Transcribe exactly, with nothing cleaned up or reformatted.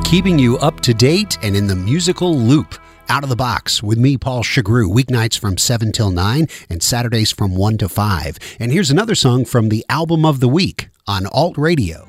keeping you up to date and in the musical loop. Out of the Box with me, Paul Chagru, weeknights from seven till nine and Saturdays from one to five. And here's another song from the Album of the Week on Alt Radio.